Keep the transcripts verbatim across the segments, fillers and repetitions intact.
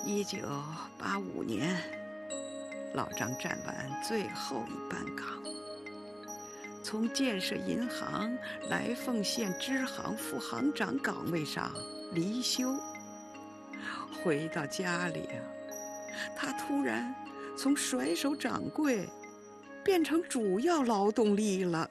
一九八五年，老张站完最后一班岗，从建设银行来凤县支行副行长岗位上离休。回到家里啊，他突然从甩手掌柜变成主要劳动力了。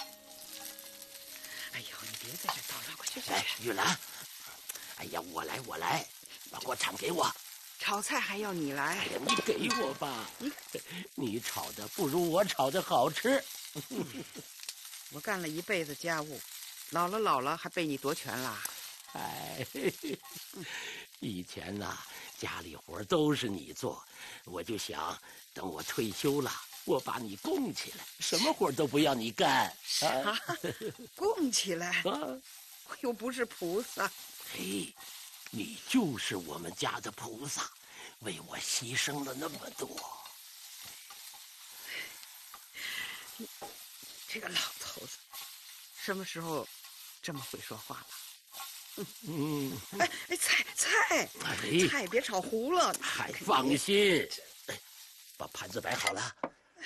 哎呦，你别在这叨叨，快去去！ 哎，玉兰，哎呀，我来，我来，把锅铲给我。 炒菜还要你来？ 哎呀，你给我吧，你你炒的不如我炒的好吃。 我干了一辈子家务，老了老了还被你夺权啦？ 哎，以前呐、啊，家里活都是你做，我就想等我退休了，我把你供起来，什么活都不要你干。 啥、啊？供起来？啊、我又不是菩萨。 嘿，你就是我们家的菩萨，为我牺牲了那么多。 你这个老头子，什么时候这么会说话了？嗯，哎哎，菜菜，哎、菜别炒糊了。 还放心，哎，把盘子摆好了。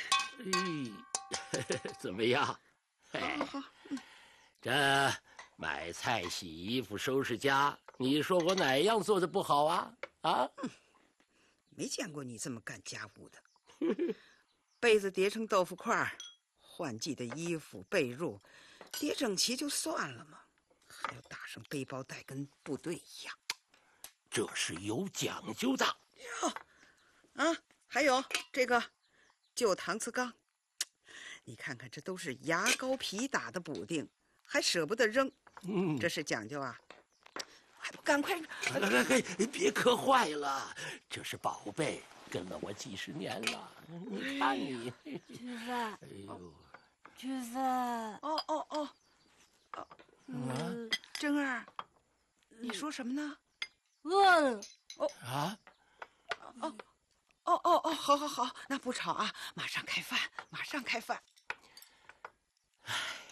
哎，怎么样？哎，好好嗯、这买菜、洗衣服、收拾家，你说我哪样做的不好啊？啊？ 嗯、没见过你这么干家务的。被子叠成豆腐块，换季的衣服、被褥叠整齐就算了嘛。还要打上背包带，跟部队一样， 这是有讲究的哟。啊，还有这个旧搪瓷缸，你看看，这都是牙膏皮打的补丁，还舍不得扔，嗯，这是讲究啊！还不赶快！ 哎哎哎，别磕坏了，这是宝贝，跟了我几十年了。你看你， 菊芬，哎呦，菊芬， 哦哦哦。嗯，珍儿，你说什么呢？ 饿了。 哦啊，哦哦哦哦，好好好，那不吵啊，马上开饭，马上开饭。 唉，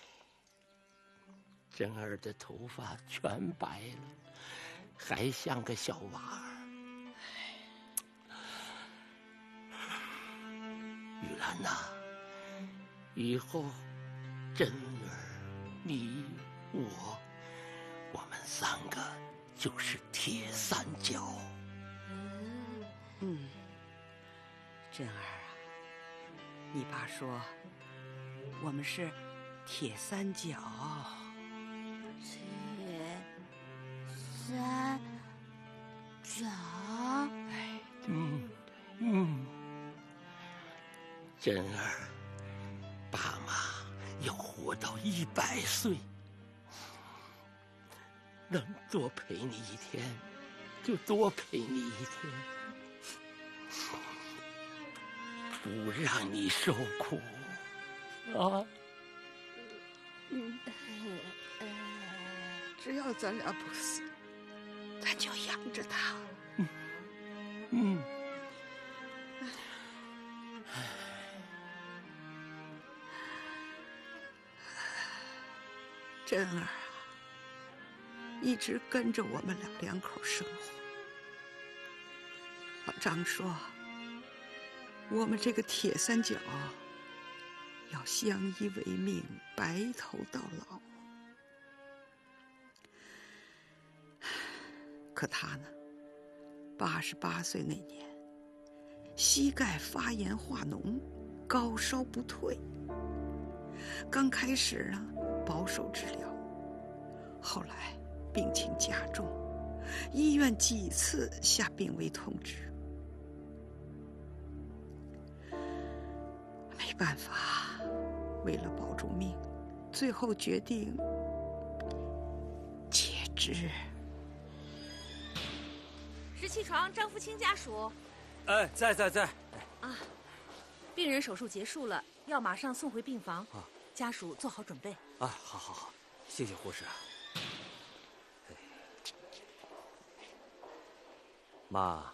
珍儿的头发全白了，还像个小娃儿。玉兰呐、啊，以后珍儿，你。我，我们三个就是铁三角。 嗯，珍儿啊，你爸说我们是铁三角。 铁三角。 哎，嗯嗯，珍儿，爸妈要活到一百岁。能多陪你一天，就多陪你一天，不让你受苦啊！ 嗯，只要咱俩不死，咱就养着他。 嗯嗯。 珍儿。一直跟着我们俩两口生活。老张说，我们这个铁三角要相依为命，白头到老。可他呢，八十八岁那年，膝盖发炎化脓，高烧不退。刚开始呢，保守治疗，后来病情加重，医院几次下病危通知。没办法，为了保住命，最后决定截肢。 十七床张福清家属。 哎，在在在。 啊，病人手术结束了，要马上送回病房。啊，家属做好准备。 啊，好好好，谢谢护士。妈，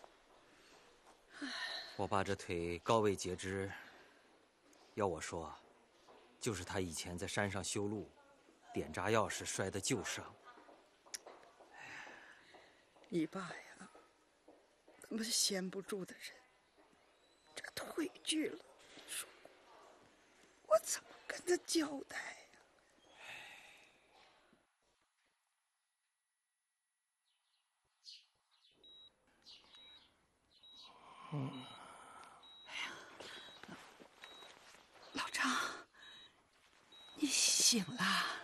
我爸这腿高位截肢，要我说，就是他以前在山上修路，点炸药时摔的旧伤。 你爸呀， 么闲不住的人，这退去了，说我怎么跟他交代呀？ 嗯， 哎呀，老张，你醒了。